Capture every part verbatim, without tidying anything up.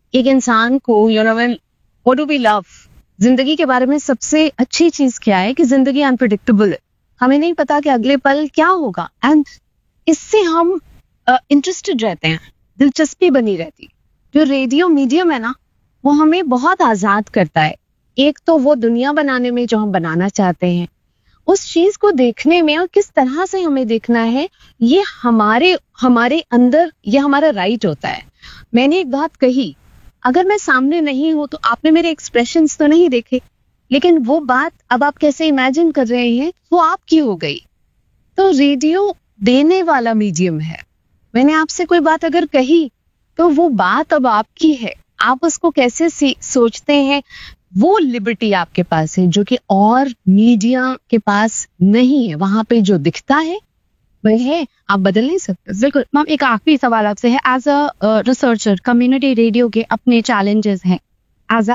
एक इंसान को, you know, what do we love, जिंदगी के बारे में सबसे अच्छी चीज क्या है कि जिंदगी अनप्रेडिक्टेबल है, हमें नहीं पता कि अगले पल क्या होगा, एंड इससे हम इंटरेस्टेड uh, रहते हैं, दिलचस्पी बनी रहती। जो रेडियो मीडियम है ना, वो हमें बहुत आजाद करता है। एक तो वो दुनिया बनाने में जो हम बनाना चाहते हैं, उस चीज को देखने में, और किस तरह से हमें देखना है, ये हमारे हमारे अंदर, ये हमारा राइट होता है। मैंने एक बात कही, अगर मैं सामने नहीं हूं तो आपने मेरे एक्सप्रेशंस तो नहीं देखे, लेकिन वो बात अब आप कैसे इमेजिन कर रहे हैं वो आपकी हो गई। तो रेडियो देने वाला मीडियम है। मैंने आपसे कोई बात अगर कही तो वो बात अब आपकी है, आप उसको कैसे सोचते हैं, वो लिबर्टी आपके पास है, जो कि और मीडिया के पास नहीं है। वहां पे जो दिखता है वही है, आप बदल नहीं सकते। बिल्कुल मैम, एक आखिरी सवाल आपसे है, as a researcher community radio के अपने चैलेंजेस हैं, एज अ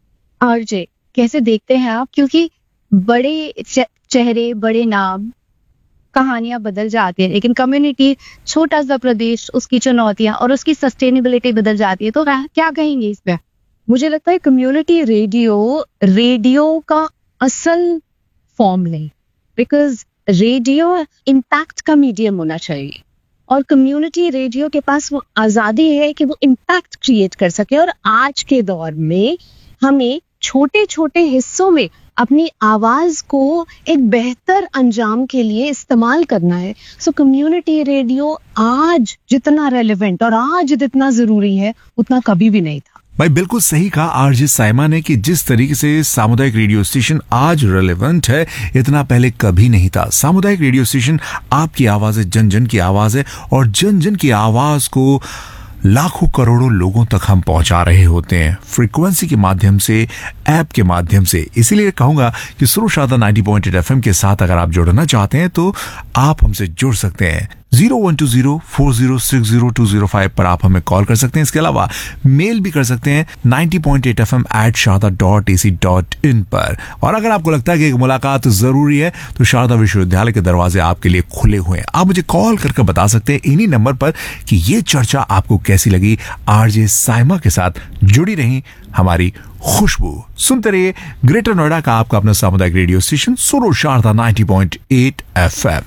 आरजे कैसे देखते हैं आप? क्योंकि बड़े चेहरे, बड़े नाम, कहानियां बदल जाती है, लेकिन कम्युनिटी, छोटा सा प्रदेश, उसकी चुनौतियां और उसकी सस्टेनेबिलिटी बदल जाती है। तो क्या कहेंगे इस पे? मुझे लगता है कम्युनिटी रेडियो रेडियो का असल फॉर्म नहीं, बिकॉज रेडियो इम्पैक्ट का मीडियम होना चाहिए, और कम्युनिटी रेडियो के पास वो आजादी है कि वो इम्पैक्ट क्रिएट कर सके। और आज के दौर में हमें छोटे छोटे हिस्सों में अपनी आवाज को एक बेहतर अंजाम के लिए इस्तेमाल करना है। सो कम्युनिटी रेडियो आज जितना रेलेवेंट और आज जितना जरूरी है, उतना कभी भी नहीं था। भाई बिल्कुल सही कहा आरजे साइमा ने कि जिस तरीके से सामुदायिक रेडियो स्टेशन आज रेलेवेंट है, इतना पहले कभी नहीं था। सामुदायिक रेडियो स्टेशन आपकी आवाज है, जन जन की आवाज है, और जन जन की आवाज को लाखों करोड़ों लोगों तक हम पहुंचा रहे होते हैं, फ्रीक्वेंसी के माध्यम से, ऐप के माध्यम से। इसीलिए कहूंगा कि सुनो Sharda ninety point eight FM के साथ अगर आप जुड़ना चाहते हैं तो आप हमसे जुड़ सकते हैं। Zero one two zero four zero six zero to zero five पर आप हमें कॉल कर सकते हैं। इसके अलावा मेल भी कर सकते हैं ninety point eight F M eight Sharda dot A C dot in पर। और अगर आपको लगता है कि एक मुलाकात जरूरी है तो शारदा विश्वविद्यालय के दरवाजे आपके लिए खुले हुए हैं। आप मुझे कॉल करके बता सकते हैं इन्हीं नंबर पर कि ये चर्चा आपको कैसी लगी। आरजे साइमा के साथ जुड़ी रही हमारी खुशबू। सुनते रहिए ग्रेटर नोएडा का आपका अपना सामुदायिक रेडियो स्टेशन सुनो Sharda ninety point eight F M.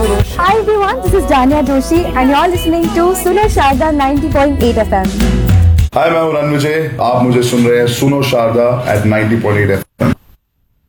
Hi everyone, this is Dania Joshi and you're listening to Suno Sharda ninety point eight F M. हाय, मैं हूं रणविजय, आप मुझे सुन रहे हैं सुनो Sharda eight ninety point eight F M.